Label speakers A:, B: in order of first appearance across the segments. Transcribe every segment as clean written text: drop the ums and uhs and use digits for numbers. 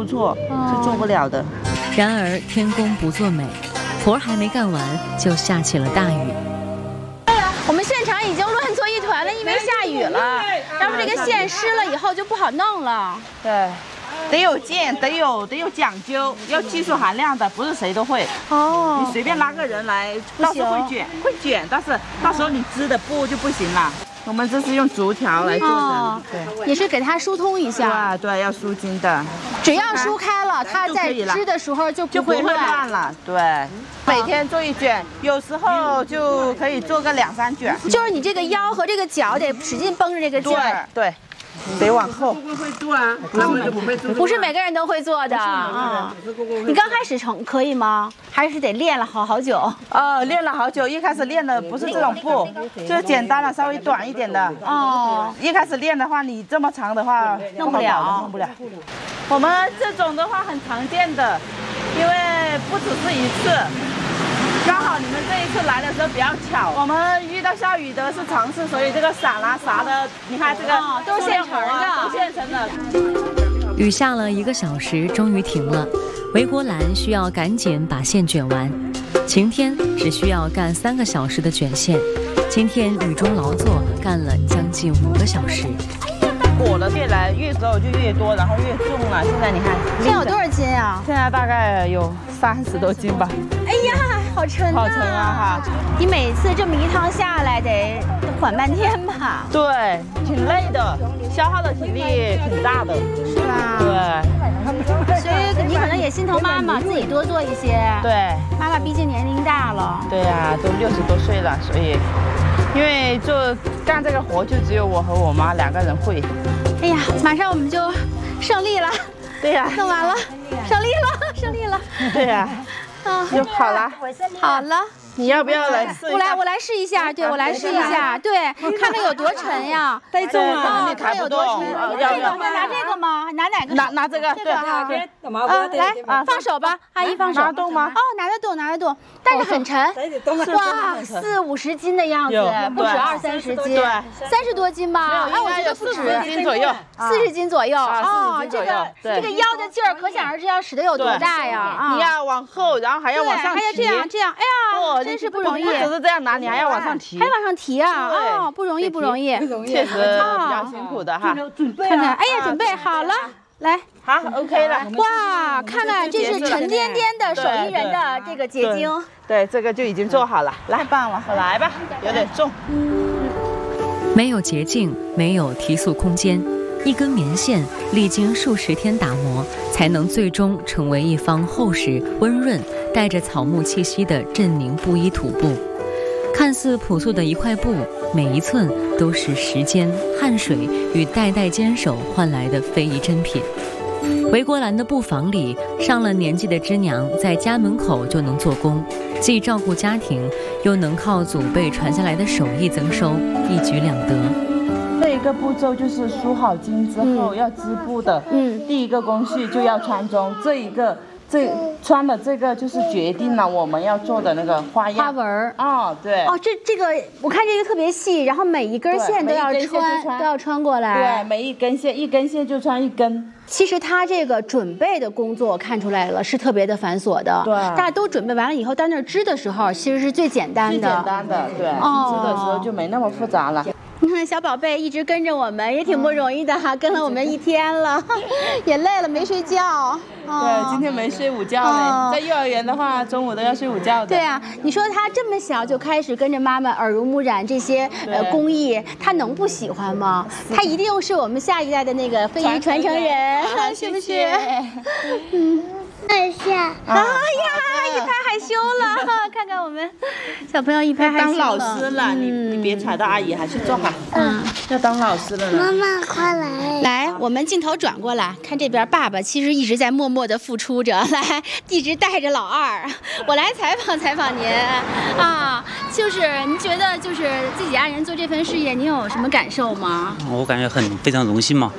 A: 不错，是做不了的。
B: 然而天公不作美，活还没干完就下起了大雨。
C: 我们现场已经乱作一团了，因为下雨了，然后这个线湿了以后就不好弄了。
A: 对。 得有劲，得有讲究，要技术含量的，不是谁都会。哦，你随便拉个人来，到时候会卷，但是到时候你织的布就不行了。我们这是用竹条来做的，对，
C: 也是给它疏通一下。
A: 对，要疏筋的。
C: 只要梳开了，它在织的时候就不会
A: 乱了。对，每天做一卷，有时候就可以做个2、3卷。
C: 就是你这个腰和这个脚得使劲绷着这个劲儿。
A: 对。 得往后，
D: 会做啊，他们就不会做。
C: 不是每个人都会做的啊。你刚开始可以吗？还是得练了好久？
A: 练了好久。一开始练的不是这种布，就是简单的、稍微短一点的。哦。一开始练的话，你这么长的话弄不了。我们这种的话很常见的，因为不只是一次。 刚好你们这一次来的时候比较巧，我们遇到下雨的是常事，所以这个伞啦啥的，你看这个
C: 都是现成的，
A: 都现成的。
B: 雨下了1个小时，终于停了。维国兰需要赶紧把线卷完。晴天只需要干3个小时的卷线，今天雨中劳作干了将近5个小时。
A: 裹的越走就越多，然后越重了。现在你看，
C: 现在有多少斤啊？
A: 现在大概有30多斤吧。
C: 哎呀，好沉啊！
A: 好沉啊哈！
C: 你每次这么一趟下来得缓半天吧？
A: 对，挺累的，消耗的体力挺大的，
C: 是吧？
A: 对。
C: 所以你可能也心疼妈妈，自己多做一些。
A: 对。
C: 妈妈毕竟年龄大了。
A: 对呀，都60多岁了，所以。 因为干这个活就只有我和我妈2个人会。
C: 哎呀，马上我们就胜利了。
A: 对呀，
C: 弄完了，胜利了，胜利了。
A: 对呀，就好了，
C: 好了。
A: 你要不要来试一下？
C: 我来试一下，对我来试一下，对，看看有多沉呀，
A: 太重了，
C: 你看有多沉。这个拿这个吗？拿哪个？
A: 拿这个，对
C: 来放手吧，阿姨放手。
A: 拿得动吗？
C: 哦，拿得动，拿得动，但是很沉。哇，40、50斤的样子，不止20、30斤，对，30多斤吧？哎，我觉得不止
A: 40斤左右
C: ，40斤左右。
A: 哦，
C: 这个腰的劲儿，可想而知要使得有多大呀！
A: 你要往后，然后还要往上提，
C: 还要这样，哎呀，真是不容易。
A: 不只是这样拿，你还要往上提，
C: 还往上提啊！哦，不容易，不容易，
A: 确实比较辛苦的哈。
C: 看看，哎呀，准备好了，来，
A: 好 ，OK 了。
C: 哇，看看，这是沉甸甸的手艺人的这个结晶。
A: 对，这个就已经做好了，太棒了，来吧，有点重。
B: 没有捷径，没有提速空间。一根棉线历经数十天打磨，才能最终成为一方厚实、温润、带着草木气息的镇宁布依土布。看似朴素的一块布，每一寸都是时间、汗水与代代坚守换来的非遗珍品。维国兰的布坊里，上了年纪的织娘在家门口就能做工，既照顾家庭，又能靠祖辈传下来的手艺增收，一举两得。
A: 这一个步骤就是梳好巾之后要织布的，第一个工序就要穿中，这穿的这个就是决定了我们要做的那个花样
C: 花纹。
A: 哦，对。
C: 哦，这个我看这个特别细，然后每一根线都要穿过来。
A: 对，每一根线就穿1根。
C: 其实它这个准备的工作看出来了，是特别的繁琐的。
A: 对。
C: 大家都准备完了以后，到那儿织的时候，其实是最简单的。
A: 最简单的，对。织的时候就没那么复杂了。
C: 你看小宝贝一直跟着我们，也挺不容易的哈，跟了我们1天了，也累了，没睡觉。
A: 对，今天没睡午觉呢。在幼儿园的话，中午都要睡午觉的。
C: 对啊，你说他这么小就开始跟着妈妈耳濡目染这些工艺，他能不喜欢吗？他一定是我们下一代的那个非遗传承人，是不是？
E: 看一下。
C: 哎呀，一拍害羞了，看看我们小朋友一拍害羞了。
A: 当老师了，你别踩到阿姨，还是坐好。要当老师了呢。
E: 妈妈，快来！
C: 来，我们镜头转过来，看这边，爸爸其实一直在默默的付出着，来，一直带着老二。我来采访您啊，就是您觉得就是自己爱人做这份事业，您有什么感受吗？
F: 我感觉非常荣幸嘛。
C: 啊，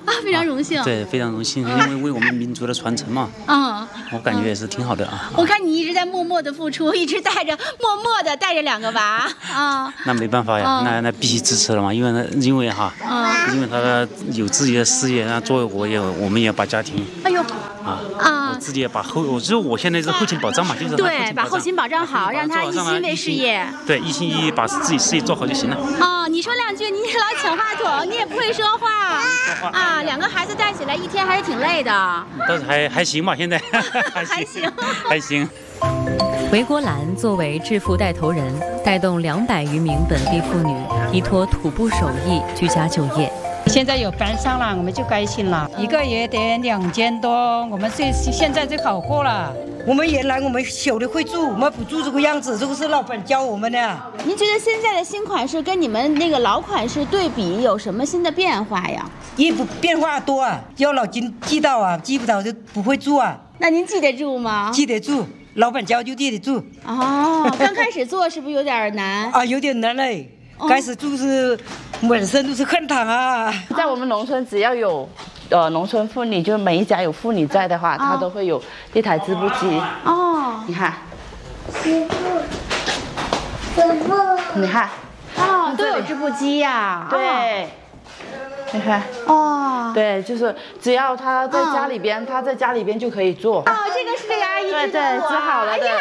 C: 啊，非常荣幸。
F: 对，非常荣幸，因为为我们民族的传承嘛。我感觉也是挺好的啊。
C: 我看你一直在默默的付出，一直默默的带着2个娃啊。
F: 那没办法呀，那必须支持了嘛，因为他有自己的事业，那作为我们也把家庭。
C: 哎呦。
F: 我自己也把我现在是后勤保障嘛，就是
C: 对，把后勤保障好，让他一心为事业。
F: 对，一心一意把自己事业做好就行了。
C: 你说2句，你老抢话筒，你也不会说话啊。2个孩子带起来一天还是挺累的。
F: 但是还行吧，现在还行。
B: 韦国兰作为致富带头人，带动200余名本地妇女依托土布手艺居家就业。
G: 现在有班上了，我们就开心了。1个月得2000多，我们现在就好过了。
H: 我们原来我们小的会做，我们不做这个样子，这个是老板教我们的。
C: 您觉得现在的新款式跟你们那个老款式对比，有什么新的变化呀？
H: 也不变化多啊，要脑筋记到啊，记不到就不会做啊。
C: 那您记得住吗？
H: 记得住，老板教就记得住。
C: 刚开始做是不是有点难？
H: 有点难嘞。开始就是满身都是汗糖啊！
A: 在我们农村，只要有农村妇女，就每一家有妇女在的话，她都会有一台织布机。你看，
E: 师傅，
A: 你看，
C: 都有织布机呀。
A: 对。你看，对，就是只要她在家里边，她在家里边就可以做。
C: 这个是这个阿姨
A: 织好了的，对。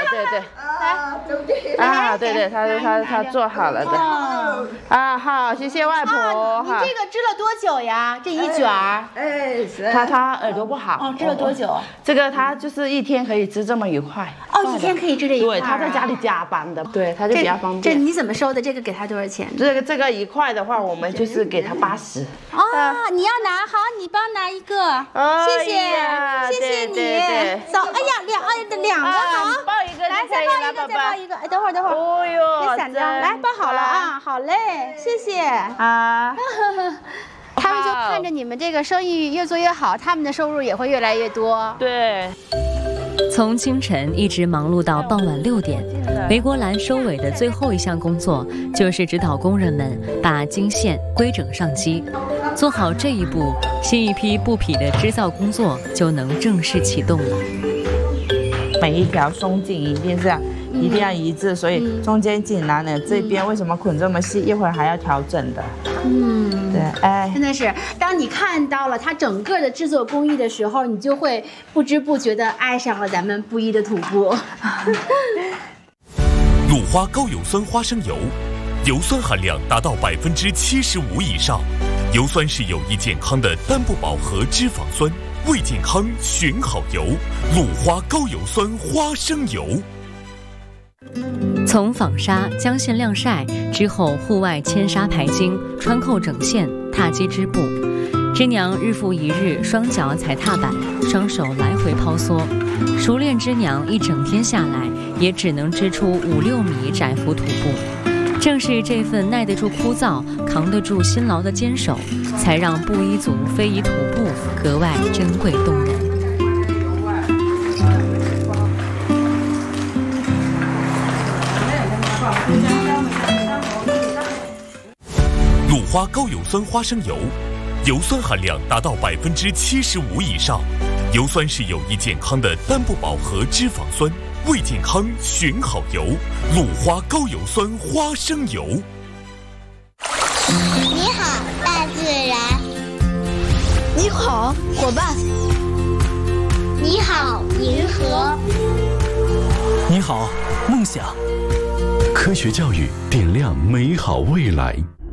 A: 对，她做好了的。好，谢谢外婆。
C: 你这个织了多久呀？这一卷儿？
A: 她耳朵不好。
C: 织了多久？
A: 这个她就是一天可以织这么一块。
C: 一天可以织这一块。
A: 对，她在家里加班的，对，她就比较方便。
C: 这你怎么收的？这个给她多少钱？
A: 这个一块的话，我们就是给她80。
C: 你要拿好，你帮拿一个，谢谢你。走，两个好，
A: 抱一个，
C: 来再抱一个，等会儿，别散掉，来抱好了啊，好嘞，谢谢啊。他们就看着你们这个生意越做越好，他们的收入也会越来越多。
A: 对。
B: 从清晨一直忙碌到傍晚6点，韦国兰收尾的最后一项工作就是指导工人们把经线规整上机。做好这一步，新一批布匹的织造工作就能正式启动了。
A: 每一条松紧一定要一致，所以中间紧难的这边为什么捆这么细，一会儿还要调整的。对，
C: 真的是，当你看到了它整个的制作工艺的时候，你就会不知不觉地爱上了咱们布依的土布。
I: 鲁花高油酸花生油，油酸含量达到75%以上，油酸是有益健康的单不饱和脂肪酸，为健康选好油，鲁花高油酸花生油。
B: 从纺纱将线晾晒之后，户外牵纱排经，穿扣整线，踏机织布。织娘日复一日，双脚踩踏板，双手来回抛梭。熟练织娘一整天下来，也只能织出5-6米窄幅土布。正是这份耐得住枯燥、扛得住辛劳的坚守，才让布依族非遗土布格外珍贵动人。
I: 鲁花高油酸花生油，油酸含量达到75%以上，油酸是有益健康的单不饱和脂肪酸，为健康选好油，鲁花高油酸花生油。
E: 你好，大自然。
C: 你好，伙伴。
E: 你好，银河。
J: 你好，梦想。科学教育点亮美好未来。